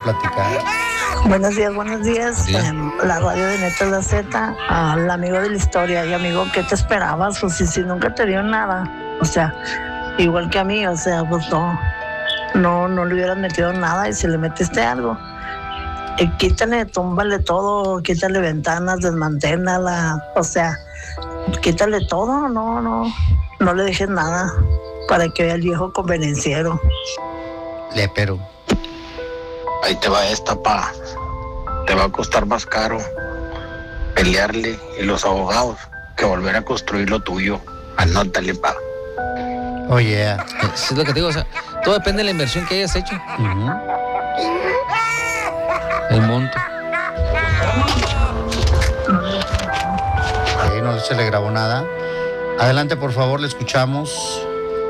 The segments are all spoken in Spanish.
platicar. Buenos días, buenos días. Sí. La radio de Neta La Z, al amigo de la historia. Y amigo, ¿qué te esperabas? Pues si nunca te dio nada. O sea, igual que a mí, o sea, pues no le hubieras metido nada. Y si le metiste algo, quítale, túmbale todo, quítale ventanas, desmanténala. O sea, quítale todo, no le dejes nada para que vea el viejo convenenciero. Pero Ahí te va esta, pa. Te va a costar más caro pelearle y los abogados que volver a construir lo tuyo. Anótale, pa. oye, Es lo que te digo, o sea, todo depende de la inversión que hayas hecho. El monto. no se le grabó nada. Adelante, por favor, le escuchamos.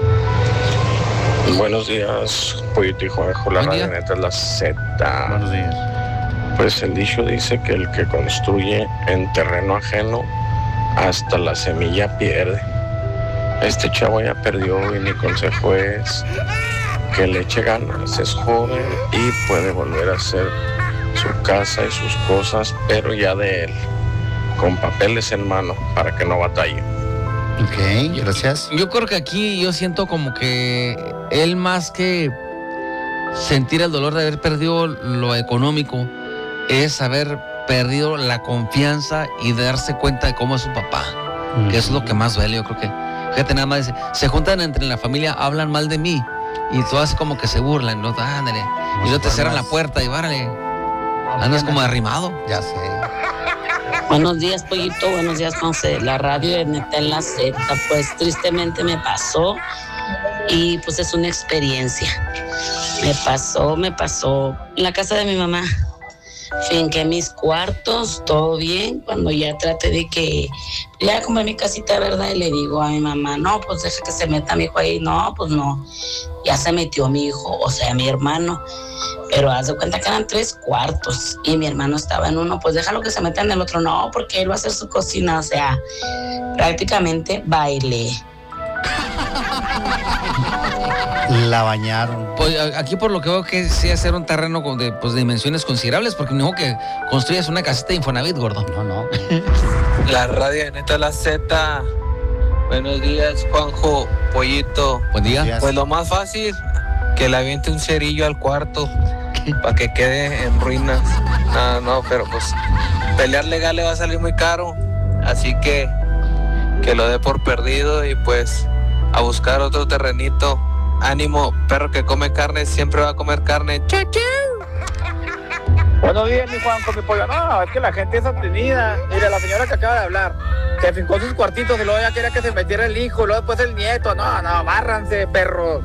Buenos días, Pollito y Juanjo, la Buen día. radio Neta es la Z. Buenos días. Pues el dicho dice que el que construye en terreno ajeno, hasta la semilla pierde. Este chavo ya perdió y mi consejo es que le eche ganas, es joven y puede volver a hacer su casa y sus cosas, pero ya de él, con papeles en mano, para que no batalle. Ok, gracias. Yo creo que aquí yo siento como que él, más que sentir el dolor de haber perdido lo económico, es haber perdido la confianza y darse cuenta de cómo es su papá. Que eso es lo que más duele. Yo creo que, fíjate, nada más dice, se juntan entre la familia, hablan mal de mí y todas como que se burlan, ¿no? Ándale. Y luego te cierran la puerta y várale. Andas como arrimado. Ya sé. Buenos días, Pollito. Buenos días, José. La radio de Neta en la Z, pues tristemente me pasó y pues es una experiencia. Me pasó en la casa de mi mamá. Finqué mis cuartos, todo bien. Cuando ya traté de que ya compré mi casita, ¿verdad? Y le digo a mi mamá, no, pues deja que se meta mi hijo ahí. No, pues no. Ya se metió mi hijo, o sea, mi hermano. Pero haz de cuenta que eran 3 cuartos y mi hermano estaba en uno, pues déjalo que se meta en el otro. No, porque él va a hacer su cocina, o sea, prácticamente bailé. La bañaron. Pues aquí por lo que veo que sí hacer un terreno de dimensiones considerables, porque no que construyas una casita de Infonavit, gordo. No. La radio de Neta La Z. Buenos días, Juanjo, Pollito. Buen día. Días. Pues lo más fácil, que le aviente un cerillo al cuarto para que quede en ruinas. No, pero pues pelear legal le va a salir muy caro, así que lo dé por perdido y pues a buscar otro terrenito. Ánimo, perro que come carne siempre va a comer carne. ¡Chau, chau! Buenos días, mi Juan, con mi pollo. No, es que la gente es atenida. Mire, la señora que acaba de hablar, que fincó sus cuartitos y luego ya quería que se metiera el hijo, y luego después el nieto. No, bárranse, perros.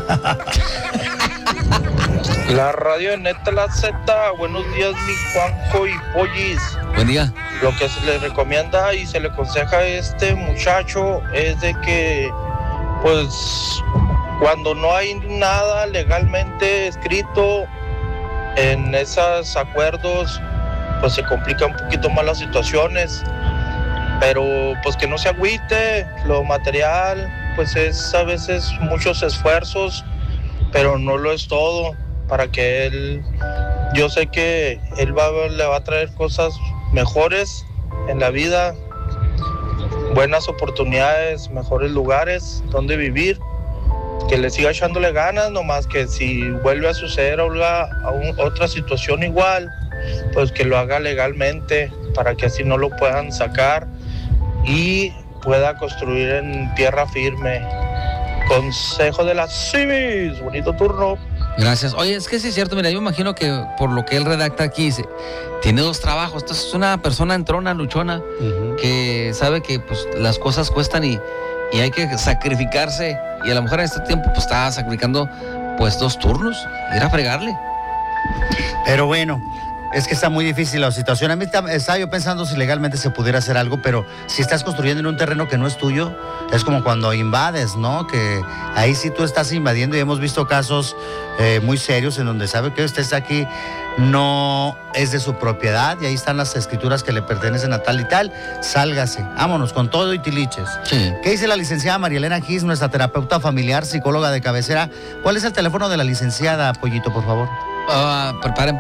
La radio de Neta La Z, buenos días, mi Juanjo y Pollis. Buen día. Lo que se le recomienda y se le aconseja a este muchacho es de que, pues, cuando no hay nada legalmente escrito en esos acuerdos, pues se complican un poquito más las situaciones. Pero pues que no se agüite, lo material pues es a veces muchos esfuerzos, pero no lo es todo. Para que él, yo sé que él le va a traer cosas mejores en la vida, buenas oportunidades, mejores lugares donde vivir, que le siga echándole ganas, nomás que si vuelve a suceder otra situación igual, pues que lo haga legalmente para que así no lo puedan sacar y pueda construir en tierra firme. Consejo de las Civis, bonito turno. Gracias. Oye, es que sí es cierto, mira, yo imagino que por lo que él redacta aquí, tiene 2 trabajos. Entonces es una persona entrona, luchona, que sabe que pues las cosas cuestan y hay que sacrificarse. Y a lo mejor en este tiempo pues estaba sacrificando pues 2 turnos, ir a fregarle. Pero bueno, es que está muy difícil la situación. A mí estaba yo pensando si legalmente se pudiera hacer algo, pero si estás construyendo en un terreno que no es tuyo, es como cuando invades, ¿no? Que ahí sí tú estás invadiendo y hemos visto casos muy serios en donde sabe que usted está aquí, no es de su propiedad y ahí están las escrituras que le pertenecen a tal y tal. Sálgase, vámonos con todo y tiliches. Sí. ¿Qué dice la licenciada María Elena Gis, nuestra terapeuta familiar, psicóloga de cabecera? ¿Cuál es el teléfono de la licenciada, Pollito, por favor? Preparen